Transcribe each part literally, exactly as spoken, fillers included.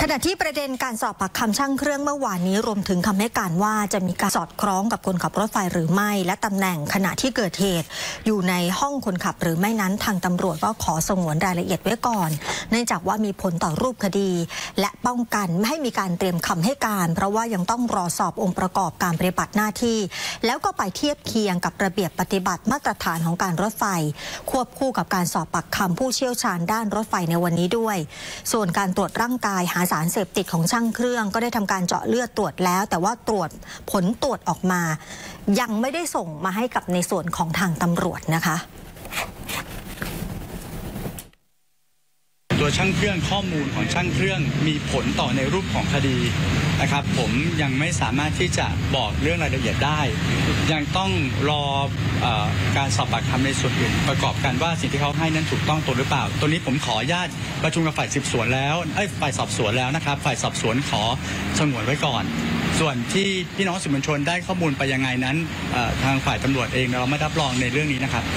ขณะที่ประเด็นการสอบปากคำช่างเครื่องเมื่อวานนี้รวมถึงคำให้การว่าจะมีการสอดคล้องกับคนขับรถไฟหรือไม่และตำแหน่งขณะที่เกิดเหตุอยู่ในห้องคนขับหรือไม่นั้นทางตำรวจก็ขอสงวนรายละเอียดไว้ก่อนเนื่องจากว่ามีผลต่อรูปคดีและป้องกันไม่ให้มีการเตรียมคำให้การเพราะว่ายังต้องรอสอบองค์ประกอบการปฏิบัติหน้าที่แล้วก็ไปเทียบเคียงกับระเบียบปฏิบัติมาตรฐานของการรถไฟควบคู่กับการสอบปากคำผู้เชี่ยวชาญด้านรถไฟในวันนี้ด้วยส่วนการตรวจร่างกายหาสารเสพติดของช่างเครื่องก็ได้ทำการเจาะเลือดตรวจแล้วแต่ว่าตรวจผลตรวจออกมายังไม่ได้ส่งมาให้กับในส่วนของทางตำรวจนะคะตัวช่างเครื่องข้อมูลของช่างเครื่องมีผลต่อในรูปของคดีนะครับผมยังไม่สามารถที่จะบอกเรื่องรายละเอียดได้ยังต้องรอเอ่อการสอบปากคำในส่วนอื่นประกอบกันว่าสิ่งที่เขาให้นั้นถูกต้องตัวหรือเปล่าตัวนี้ผมขออนุญาตประชุมกับฝ่ายสืบสวนแล้วเอ้ยฝ่ายสอบสวนแล้วนะครับฝ่ายสอบสวนขอสงวนไว้ก่อนส่วนที่พี่น้องสื่อมวลชนได้ข้อมูลไปยังไงนั้นทางฝ่ายตำรวจเองเราไม่รับรองในเรื่องนี้นะครับ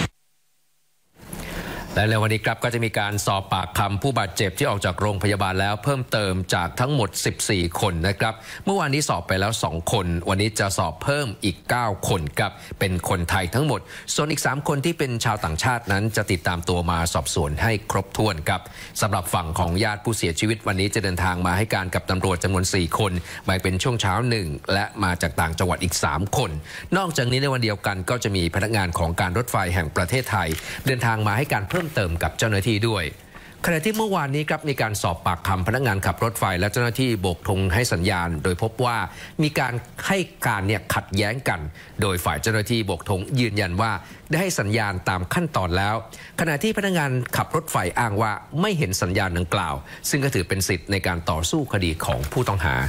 และในวันนี้ครับก็จะมีการสอบปากคำผู้บาดเจ็บที่ออกจากโรงพยาบาลแล้วเพิ่มเติมจากทั้งหมดสิบสี่คนนะครับเมื่อวานนี้สอบไปแล้วสองคนวันนี้จะสอบเพิ่มอีกเก้าคนครับเป็นคนไทยทั้งหมดส่วนอีกสามคนที่เป็นชาวต่างชาตินั้นจะติดตามตัวมาสอบสวนให้ครบถ้วนครับสำหรับฝั่งของญาติผู้เสียชีวิตวันนี้จะเดินทางมาให้การกับตำรวจจำนวนสี่คนแบ่งเป็นช่วงเช้าหนึ่งและมาจากต่างจังหวัดอีกสามคนนอกจากนี้ในวันเดียวกันก็จะมีพนักงานของการรถไฟแห่งประเทศไทยเดินทางมาให้การเพิ่มเติมกับเจ้าหน้าที่ด้วยขณะที่เมื่อวานนี้ครับมีการสอบปากคำพนักงานขับรถไฟและเจ้าหน้าที่โบกธงให้สัญญาณโดยพบว่ามีการให้การเนี่ยขัดแย้งกันโดยฝ่ายเจ้าหน้าที่โบกธงยืนยันว่าได้ให้สัญญาณตามขั้นตอนแล้วขณะที่พนักงานขับรถไฟอ้างว่าไม่เห็นสัญญาณดังกล่าวซึ่งก็ถือเป็นสิทธิ์ในการต่อสู้คดีของผู้ต้องหา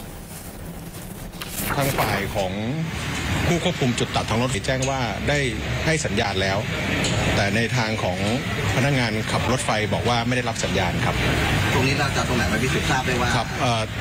ทางฝ่ายของผู้ควบคุมจุดตัดทางรถไฟแจ้งว่าได้ให้สัญญาณแล้วแต่ในทางของพนักงานขับรถไฟบอกว่าไม่ได้รับสัญญาณครับตรงนี้เราจะตรงไหนมาพิสูจน์ทราบได้ว่าครับ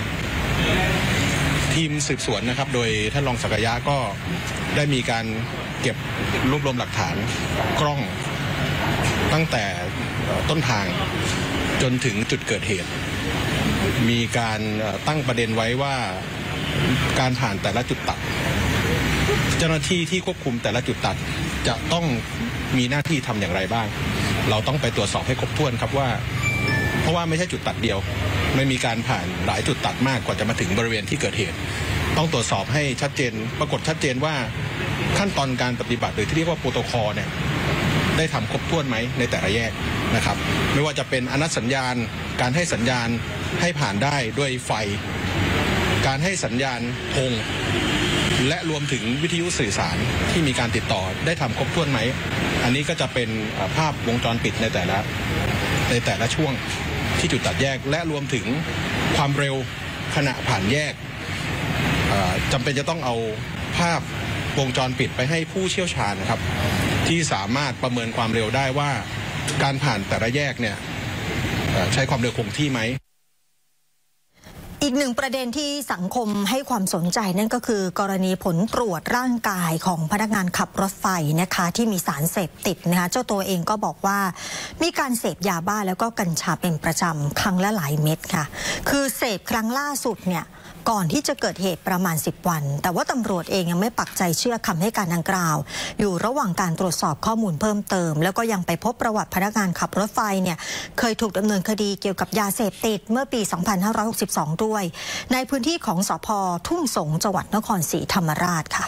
ทีมสืบสวนนะครับโดยท่านรองศักยะก็ได้มีการเก็บรวบรวมหลักฐานกล้องตั้งแต่ต้นทางจนถึงจุดเกิดเหตุมีการตั้งประเด็นไว้ว่าการผ่านแต่ละจุดตัดเจ้าหน้าที่ที่ควบคุมแต่ละจุดตัดจะต้องมีหน้าที่ทำอย่างไรบ้างเราต้องไปตรวจสอบให้ครบถ้วนครับว่าเพราะว่าไม่ใช่จุดตัดเดียวไม่มีการผ่านหลายจุดตัดมากกว่าจะมาถึงบริเวณที่เกิดเหตุต้องตรวจสอบให้ชัดเจนปรากฏชัดเจนว่าขั้นตอนการปฏิบัติหรือที่เรียกว่าโปรโตคอลเนี่ยได้ทำครบถ้วนไหมในแต่ละแยกนะครับไม่ว่าจะเป็นอนุสัญญาณการให้สัญญาณให้ผ่านได้ด้วยไฟการให้สัญญาณธงและรวมถึงวิทยุสื่อสารที่มีการติดต่อได้ทำครบถ้วนไหมอันนี้ก็จะเป็นภาพวงจรปิดในแต่ละในแต่ละช่วงที่จุดตัดแยกและรวมถึงความเร็วขณะผ่านแยกจำเป็นจะต้องเอาภาพวงจรปิดไปให้ผู้เชี่ยวชาญนะครับที่สามารถประเมินความเร็วได้ว่าการผ่านแต่ละแยกเนี่ยใช้ความเร็วคงที่ไหมอีกหนึ่งประเด็นที่สังคมให้ความสนใจนั่นก็คือกรณีผลตรวจร่างกายของพนักงานขับรถไฟนะคะที่มีสารเสพติดนะคะเจ้าตัวเองก็บอกว่ามีการเสพยาบ้าแล้วก็กัญชาเป็นประจำครั้งละหลายเม็ดค่ะคือเสพครั้งล่าสุดเนี่ยก่อนที่จะเกิดเหตุประมาณสิบวันแต่ว่าตำรวจเองยังไม่ปักใจเชื่อคำให้การดังกล่าวอยู่ระหว่างการตรวจสอบข้อมูลเพิ่มเติมแล้วก็ยังไปพบประวัติพนักงานขับรถไฟเนี่ยเคยถูกดำเนินคดีเกี่ยวกับยาเสพติดเมื่อปีสองพันห้าร้อยหกสิบสองด้วยในพื้นที่ของสภ.ทุ่งสงจังหวัดนครศรีธรรมราชค่ะ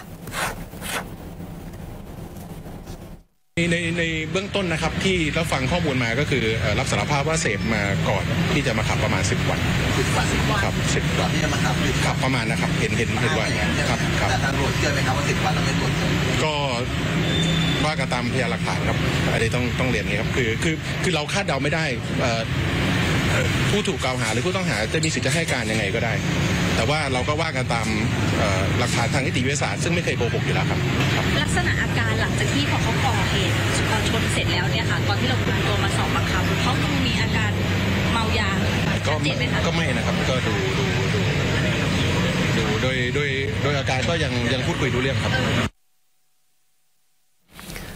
ในในเบื้องต้นนะครับที่เราฟังข้อมูลมาก็คือรับสารภาพว่าเสพมาก่อนที่จะมาขับประมาณสิบวันสิบวันครับสิบวันที่จะมาขับขับประมาณนะครับเห็นเห็นเห็นว่าครับครับแต่ตำรวจเชื่อไหมครับว่าสิบวันเราไม่ตรวจก็ว่ากันตามพยานหลักฐานครับอันนี้ต้องต้องเรียนอย่างนี้ครับคือคือคือเราคาดเดาไม่ได้ผู้ถูกกล่าวหาหรือผู้ต้องหาจะมีสิทธิ์จะให้การยังไงก็ได้แต่ว่าเราก็ว่ากันตามหลักฐานทางนิติวิทยาศาสตร์ซึ่งไม่เคยโกหกอยู่แล้วครับลักษณะอาการหลังจากที่พอเขาก่อเหตุชนเสร็จแล้วเนี่ยค่ะตอนที่เราพาตัวมาสอบปากคำเขาต้องมีอาการเมายาก็ก็ไม่นะครับก็ดูดูดูดูโดยโดยโดยอาการก็ยังยังพูดคุยรู้เรื่องครับ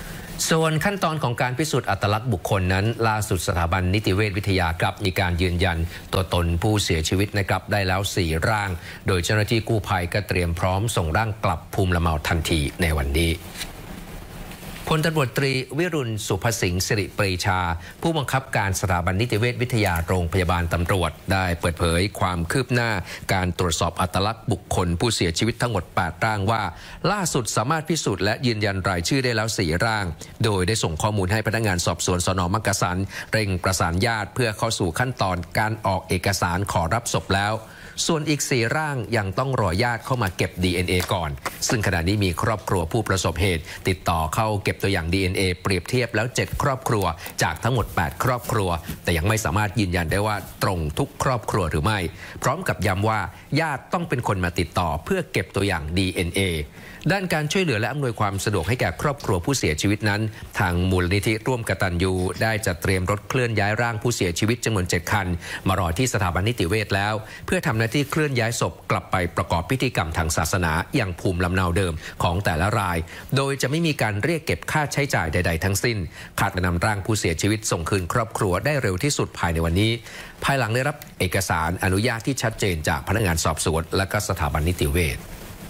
ส่วนขั้นตอนของการพิสูจน์อัตลักษณ์บุคคลนั้นล่าสุดสถาบันนิติเวชวิทยาครับมีการยืนยันตัวตนผู้เสียชีวิตนะครับได้แล้วสี่ร่างโดยเจ้าหน้าที่กู้ภัยก็เตรียมพร้อมส่งร่างกลับภูมิลำเนาทันทีในวันนี้พลตำรวจตรีวิรุณสุภสิงห์สิริปรีชาผู้บังคับการสถาบันนิติเวชวิทยาโรงพยาบาลตำรวจได้เปิดเผยความคืบหน้าการตรวจสอบอัตลักษณ์บุคคลผู้เสียชีวิตทั้งหมดแปดร่างว่าล่าสุดสามารถพิสูจน์และยืนยันรายชื่อได้แล้วสี่ร่างโดยได้ส่งข้อมูลให้พนักงานสอบสวนสน.มักกะสันเร่งประสานญาติเพื่อเข้าสู่ขั้นตอนการออกเอกสารขอรับศพแล้วส่วนอีกสี่ร่างยังต้องรอญาติเข้ามาเก็บ ดี เอ็น เอ ก่อนซึ่งขณะนี้มีครอบครัวผู้ประสบเหตุติดต่อเข้าเก็บตัวอย่าง ดี เอ็น เอ เปรียบเทียบแล้วเจ็ดครอบครัวจากทั้งหมดแปดครอบครัวแต่ยังไม่สามารถยืนยันได้ว่าตรงทุกครอบครัวหรือไม่พร้อมกับย้ำว่าญาติต้องเป็นคนมาติดต่อเพื่อเก็บตัวอย่าง ดี เอ็น เอ ด้านการช่วยเหลือและอำนวยความสะดวกให้แก่ครอบครัวผู้เสียชีวิตนั้นทางมูลนิธิร่วมกตัญญูได้จัดเตรียมรถเคลื่อนย้ายร่างผู้เสียชีวิตจำนวนเจ็ดคันมารอที่สถาบันนิติเวชแล้วเพื่อทำหน้าที่เคลื่อนย้ายศพกลับไปประกอบพิธีกรรมทางศาสนาอย่างภูมิลำเนาเดิมของแต่ละรายโดยจะไม่มีการเรียกเก็บค่าใช้จ่ายใดๆทั้งสิ้นคาดจะนำร่างผู้เสียชีวิตส่งคืนครอบครัวได้เร็วที่สุดภายในวันนี้ภายหลังได้รับเอกสารอนุญาตที่ชัดเจนจากพนักงานสอบสวนและก็สถาบันนิติเวช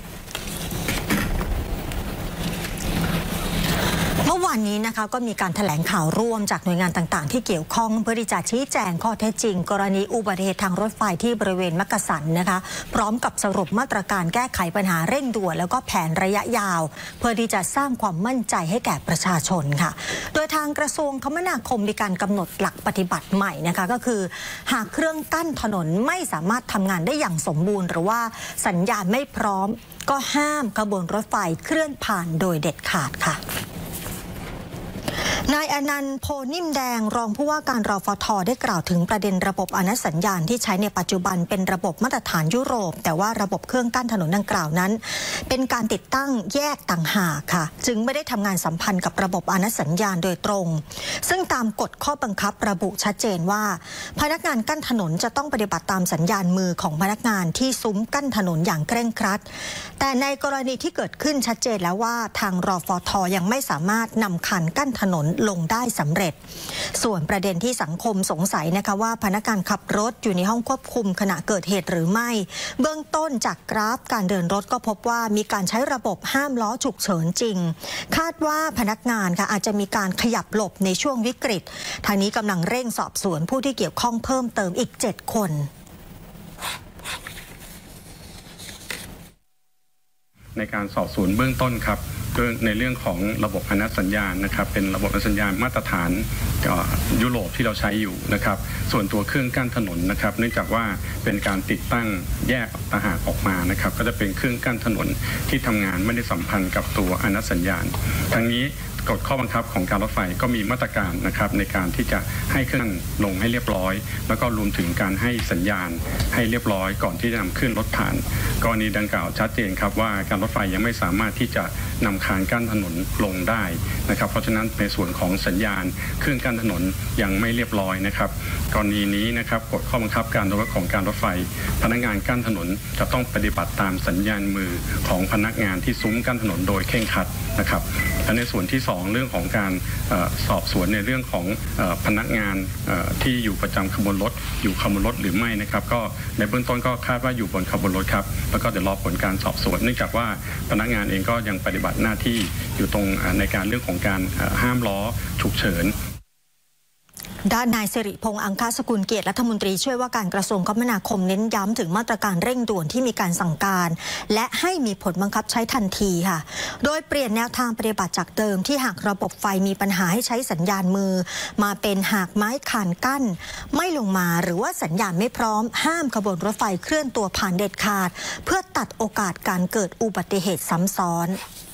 วันนี้นะคะก็มีการแถลงข่าวร่วมจากหน่วยงานต่างๆที่เกี่ยวข้องเพื่อที่จะชี้แจงข้อเท็จจริงกรณีอุบัติเหตุทางรถไฟที่บริเวณมักกะสันนะคะพร้อมกับสรุปมาตรการแก้ไขปัญหาเร่งด่วนแล้วก็แผนระยะยาวเพื่อที่จะสร้างความมั่นใจให้แก่ประชาชนค่ะโดยทางกระทรวงคมนาคมมีการกำหนดหลักปฏิบัติใหม่นะคะก็คือหากเครื่องกั้นถนนไม่สามารถทำงานได้อย่างสมบูรณ์หรือว่าสัญญาณไม่พร้อมก็ห้ามขบวนรถไฟเคลื่อนผ่านโดยเด็ดขาดค่ะนายอนันต์โพนิ่มแดงรองผู้ว่าการรฟท.ได้กล่าวถึงประเด็นระบบอนุสัญญาณที่ใช้ในปัจจุบันเป็นระบบมาตรฐานยุโรปแต่ว่าระบบเครื่องกั้นถนนดังกล่าวนั้นเป็นการติดตั้งแยกต่างหากค่ะจึงไม่ได้ทำงานสัมพันธ์กับระบบอนุสัญญาณโดยตรงซึ่งตามกฎข้อบังคับระบุชัดเจนว่าพนักงานกั้นถนนจะต้องปฏิบัติตามสัญญาณมือของพนักงานที่ซุ้มกั้นถนนอย่างเคร่งครัดแต่ในกรณีที่เกิดขึ้นชัดเจนแล้วว่าทางรฟท.ยังไม่สามารถนำคันกั้นถนนลงได้สำเร็จส่วนประเด็นที่สังคมสงสัยนะคะว่าพนักงานขับรถอยู่ในห้องควบคุมขณะเกิดเหตุหรือไม่เบื้องต้นจากกราฟการเดินรถก็พบว่ามีการใช้ระบบห้ามล้อฉุกเฉินจริงคาดว่าพนักงานค่ะอาจจะมีการขยับหลบในช่วงวิกฤตทางนี้กำลังเร่งสอบสวนผู้ที่เกี่ยวข้องเพิ่มเติมอีกเจ็ดคนในการสอบสวนเบื้องต้นครับในเรื่องของระบบอนุสัญญาณนะครับเป็นระบบอนุสัญญาณมาตรฐานยุโรปที่เราใช้อยู่นะครับส่วนตัวเครื่องกั้นถนนนะครับเนื่องจากว่าเป็นการติดตั้งแยกต่างหากออกมานะครับก็จะเป็นเครื่องกั้นถนนที่ทำงานไม่ได้สัมพันธ์กับตัวอนุสัญญาณทั้งนี้กฎข้อบังคับของการรถไฟก็มีมาตรการนะครับในการที่จะให้เครื่องลงให้เรียบร้อยแล้วก็รวมถึงการให้สัญญาณให้เรียบร้อยก่อนที่จะนำขึ้นรถผ่านกรณีดังกล่าวชัดเจนครับว่าการรถไฟยังไม่สามารถที่จะนำคานกั้นถนนลงได้นะครับเพราะฉะนั้นในส่วนของสัญญาณเครื่องกั้นถนนยังไม่เรียบร้อยนะครับกรณีนี้นะครับกฎข้อบังคับการรถของการรถไฟพนักงานกั้นถนนจะต้องปฏิบัติตามสัญญาณมือของพนักงานที่ซุ้มกั้นถนนโดยเคร่งครัดนะครับและในส่วนที่สองเรื่องของการสอบสวนในเรื่องของพนักงานที่อยู่ประจำขบวนรถอยู่ขบวนรถหรือไม่นะครับก็ในเบื้องต้นก็คาดว่าอยู่บนขบวนรถครับแล้วก็เดี๋ยวรอผลการสอบสวนเนื่องจากว่าพนักงานเองก็ยังปฏิบัติหน้าที่อยู่ตรงในการเรื่องของการห้ามล้อฉุกเฉินด้านนายสิริพงษ์อังคสกุลเกียรติรัฐมนตรีช่วยว่าการกระทรวงคมนาคมเน้นย้ำถึงมาตรการเร่งด่วนที่มีการสั่งการและให้มีผลบังคับใช้ทันทีค่ะโดยเปลี่ยนแนวทางปฏิบัติจากเดิมที่หากระบบไฟมีปัญหาให้ใช้สัญญาณมือมาเป็นหากไม้คานกั้นไม่ลงมาหรือว่าสัญญาณไม่พร้อมห้ามขบวนรถไฟเคลื่อนตัวผ่านเด็ดขาดเพื่อตัดโอกาสการเกิดอุบัติเหตุซ้ำซ้อน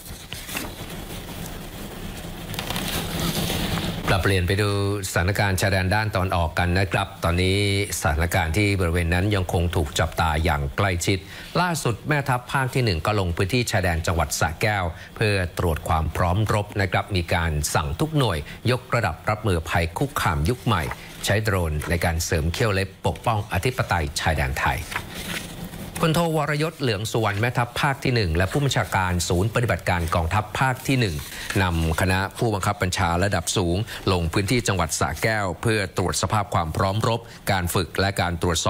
ปรับเปลี่ยนไปดูสถานการณ์ชายแดนด้านตอนออกกันนะครับตอนนี้สถานการณ์ที่บริเวณนั้นยังคงถูกจับตาอย่างใกล้ชิดล่าสุดแม่ทัพภาคที่หนึ่งก็ลงพื้นที่ชายแดนจังหวัดสระแก้วเพื่อตรวจความพร้อมรบนะครับมีการสั่งทุกหน่วยยกระดับรับมือภัยคุกคามยุคใหม่ใช้โดรนในการเสริมเขี้ยวเล็บปกป้องอธิปไตยชายแดนไทยพลโทวรยศเหลืองสุวรรณแม่ทัพภาคที่หนึ่งและผู้บัญชาการศูนย์ปฏิบัติการกองทัพภาคที่หนึ่งนำคณะผู้บังคับบัญชาระดับสูงลงพื้นที่จังหวัดสระแก้วเพื่อตรวจสภาพความพร้อมรบการฝึกและการตรวจสอบ